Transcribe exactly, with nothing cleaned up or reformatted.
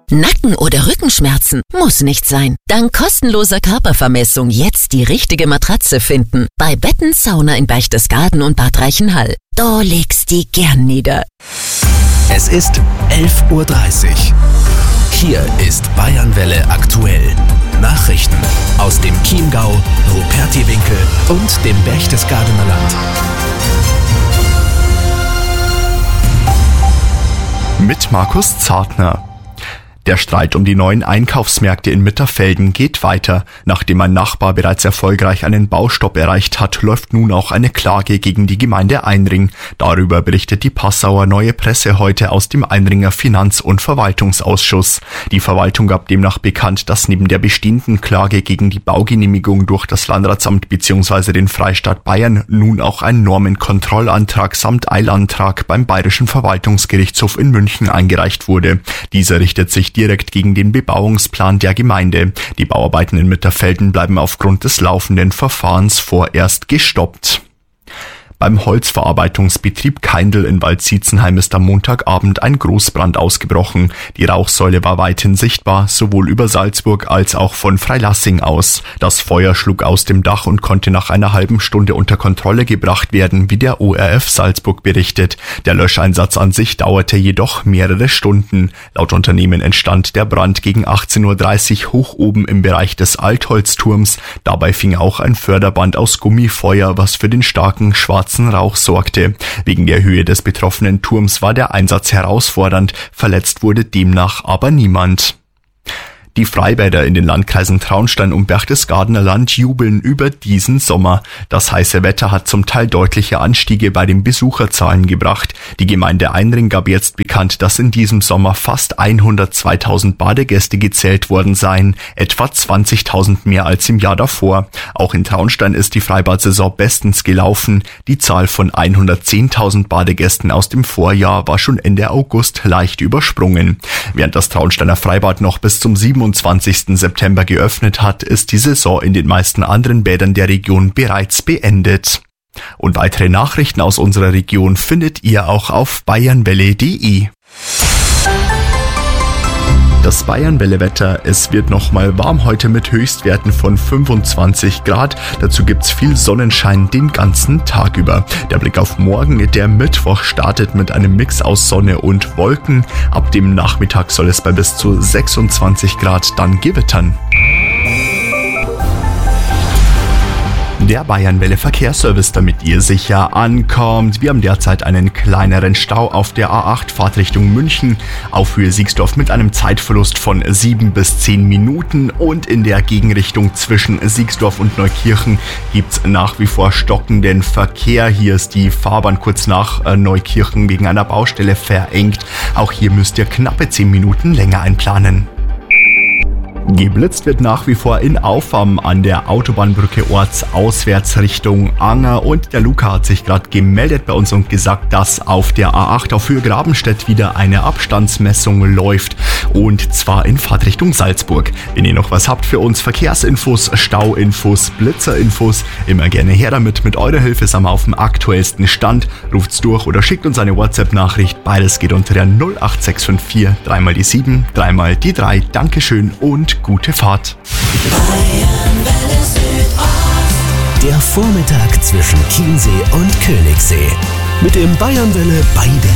Nacken- oder Rückenschmerzen? Muss nicht sein. Dank kostenloser Körpervermessung jetzt die richtige Matratze finden. Bei Betten Sauna in Berchtesgaden und Bad Reichenhall. Da legst die gern nieder. Es ist elf Uhr dreißig. Hier ist Bayernwelle aktuell. Nachrichten aus dem Chiemgau, Rupertiwinkel und dem Berchtesgadener Land. Mit Markus Zartner. Der Streit um die neuen Einkaufsmärkte in Mitterfelden geht weiter. Nachdem ein Nachbar bereits erfolgreich einen Baustopp erreicht hat, läuft nun auch eine Klage gegen die Gemeinde Einring. Darüber berichtet die Passauer Neue Presse heute aus dem Einringer Finanz- und Verwaltungsausschuss. Die Verwaltung gab demnach bekannt, dass neben der bestehenden Klage gegen die Baugenehmigung durch das Landratsamt bzw. den Freistaat Bayern nun auch ein Normenkontrollantrag samt Eilantrag beim Bayerischen Verwaltungsgerichtshof in München eingereicht wurde. Dieser richtet sich direkt gegen den Bebauungsplan der Gemeinde. Die Bauarbeiten in Mitterfelden bleiben aufgrund des laufenden Verfahrens vorerst gestoppt. Beim Holzverarbeitungsbetrieb Keindl in Waldsietzenheim ist am Montagabend ein Großbrand ausgebrochen. Die Rauchsäule war weithin sichtbar, sowohl über Salzburg als auch von Freilassing aus. Das Feuer schlug aus dem Dach und konnte nach einer halben Stunde unter Kontrolle gebracht werden, wie der O R F Salzburg berichtet. Der Löscheinsatz an sich dauerte jedoch mehrere Stunden. Laut Unternehmen entstand der Brand gegen achtzehn Uhr dreißig hoch oben im Bereich des Altholzturms. Dabei fing auch ein Förderband aus Gummi Feuer, was für den starken schwarzen Rauch sorgte. Wegen der Höhe des betroffenen Turms war der Einsatz herausfordernd, verletzt wurde demnach aber niemand. Die Freibäder in den Landkreisen Traunstein und Berchtesgadener Land jubeln über diesen Sommer. Das heiße Wetter hat zum Teil deutliche Anstiege bei den Besucherzahlen gebracht. Die Gemeinde Einring gab jetzt bekannt, dass in diesem Sommer fast hundertzweitausend Badegäste gezählt worden seien, etwa zwanzigtausend mehr als im Jahr davor. Auch in Traunstein ist die Freibad-Saison bestens gelaufen. Die Zahl von hundertzehntausend Badegästen aus dem Vorjahr war schon Ende August leicht übersprungen. Während das Traunsteiner Freibad noch bis zum siebenundzwanzigsten September geöffnet hat, ist die Saison in den meisten anderen Bädern der Region bereits beendet. Und weitere Nachrichten aus unserer Region findet ihr auch auf bayernwelle punkt de. Das Bayernwelle-Wetter, es wird nochmal warm heute mit Höchstwerten von fünfundzwanzig Grad. Dazu gibt's viel Sonnenschein den ganzen Tag über. Der Blick auf morgen, der Mittwoch, startet mit einem Mix aus Sonne und Wolken. Ab dem Nachmittag soll es bei bis zu sechsundzwanzig Grad dann gewittern. Der Bayernwelle Verkehrsservice, damit ihr sicher ankommt. Wir haben derzeit einen kleineren Stau auf der A acht Fahrtrichtung München auf Höhe Siegsdorf mit einem Zeitverlust von sieben bis zehn Minuten und in der Gegenrichtung zwischen Siegsdorf und Neukirchen gibt's nach wie vor stockenden Verkehr. Hier ist die Fahrbahn kurz nach Neukirchen wegen einer Baustelle verengt. Auch hier müsst ihr knappe zehn Minuten länger einplanen. Geblitzt wird nach wie vor in Aufam an der Autobahnbrücke ortsauswärts Richtung Anger und der Luca hat sich gerade gemeldet bei uns und gesagt, dass auf der A acht auf Höhe Grabenstedt wieder eine Abstandsmessung läuft und zwar in Fahrtrichtung Salzburg. Wenn ihr noch was habt für uns, Verkehrsinfos, Stauinfos, Blitzerinfos, immer gerne her damit. Mit eurer Hilfe sind wir auf dem aktuellsten Stand. Ruft's durch oder schickt uns eine WhatsApp-Nachricht. Beides geht unter der null acht sechs fünf vier, dreimal die sieben, dreimal die drei. Dankeschön und gute Fahrt. Der Vormittag zwischen Chiemsee und Königssee. Mit dem Bayernwelle Bayern